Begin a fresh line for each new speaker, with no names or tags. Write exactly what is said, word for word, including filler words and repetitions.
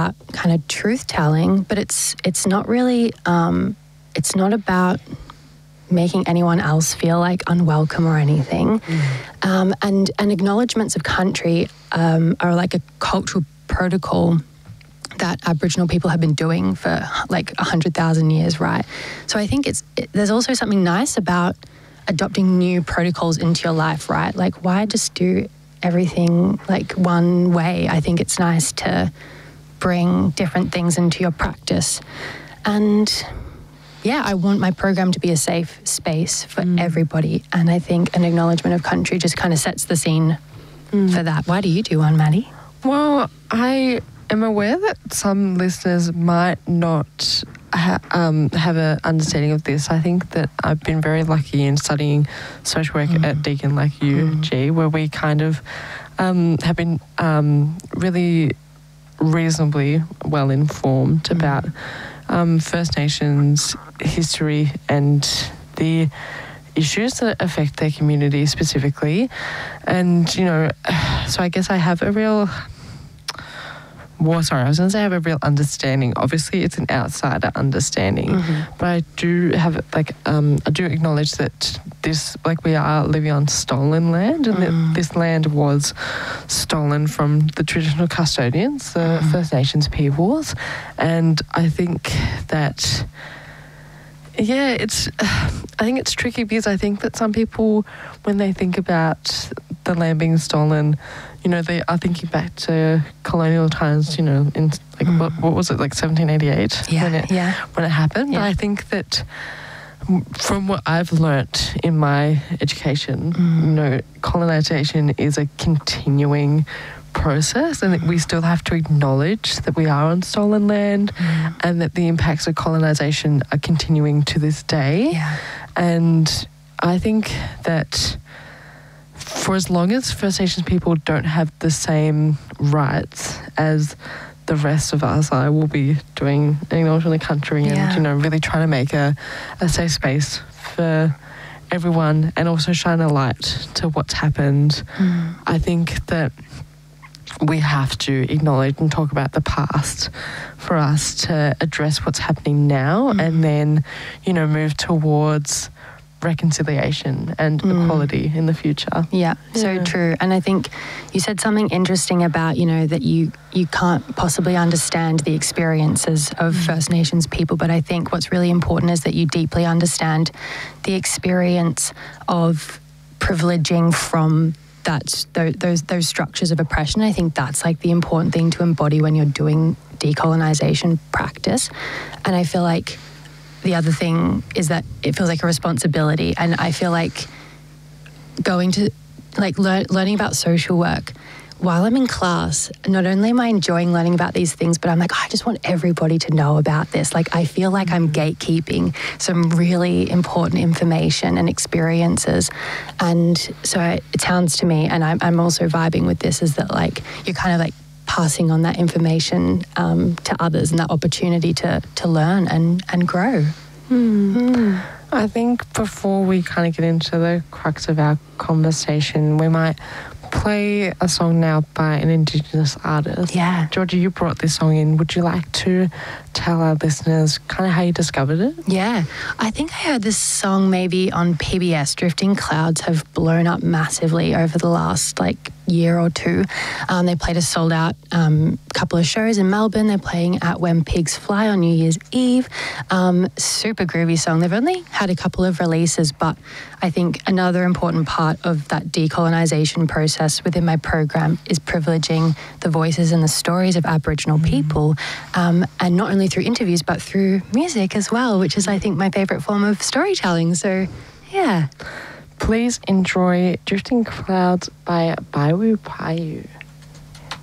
about kind of truth telling, but it's it's not really um, it's not about making anyone else feel like unwelcome or anything. Mm. Um, and and acknowledgements of country um, are like a cultural protocol that Aboriginal people have been doing for like a hundred thousand years, right? So I think it's it, there's also something nice about adopting new protocols into your life, right? Like, why just do everything like one way? I think it's nice to bring different things into your practice. And yeah, I want my program to be a safe space for mm. everybody. And I think an acknowledgement of country just kind of sets the scene mm. for that. Why do you do one, Maddie?
Well, I am aware that some listeners might not ha- um, have an understanding of this. I think that I've been very lucky in studying social work mm. at Deakin like you, mm. G, where we kind of um, have been um, really reasonably well informed mm. about um, First Nations history and the issues that affect their community specifically. And, you know, so I guess I have a real... Well, sorry, I was going to say I have a real understanding. Obviously, it's an outsider understanding, mm-hmm. but I do have, like, um, I do acknowledge that this, like, we are living on stolen land, and mm. that this land was stolen from the traditional custodians, the mm. First Nations peoples, and I think that, yeah, it's, I think it's tricky because I think that some people, when they think about the land being stolen, you know, they are thinking back to colonial times, you know, in like, mm. what, what was it, like seventeen eighty-eight?
Yeah,
when it,
yeah.
when it happened. Yeah. But I think that from what I've learnt in my education, mm. you know, colonisation is a continuing process, and that we still have to acknowledge that we are on stolen land mm. and that the impacts of colonisation are continuing to this day.
Yeah.
And I think that for as long as First Nations people don't have the same rights as the rest of us, I will be doing an acknowledgement of the country and, yeah. you know, really trying to make a, a safe space for everyone and also shine a light to what's happened. Mm. I think that we have to acknowledge and talk about the past for us to address what's happening now mm. and then, you know, move towards reconciliation and mm. equality in the future.
Yeah, so yeah. true. And I think you said something interesting about, you know, that you you can't possibly understand the experiences of mm. First Nations people, but I think what's really important is that you deeply understand the experience of privileging from that those those structures of oppression. I think that's like the important thing to embody when you're doing decolonization practice. And I feel like the other thing is that it feels like a responsibility, and I feel like going to like lear- learning about social work while I'm in class, not only am I enjoying learning about these things, but I'm like, I just want everybody to know about this. Like, I feel like I'm gatekeeping some really important information and experiences. And so it sounds to me, and I'm, I'm also vibing with this, is that like you're kind of like passing on that information um, to others and that opportunity to to learn and, and grow.
Hmm. Mm. I think before we kind of get into the crux of our conversation, we might play a song now by an Indigenous artist.
Yeah.
Georgia, you brought this song in. Would you like to tell our listeners kind of how you discovered it?
Yeah. I think I heard this song maybe on P B S. Drifting Clouds have blown up massively over the last like year or two. Um, they played a sold out um, couple of shows in Melbourne. They're playing at When Pigs Fly on New Year's Eve. Um, super groovy song. They've only had a couple of releases, but I think another important part of that decolonisation process within my program is privileging the voices and the stories of Aboriginal mm. people, um, and not only through interviews but through music as well, which is I think my favourite form of storytelling. So yeah.
Please enjoy Drifting Clouds by Baiwu Payu.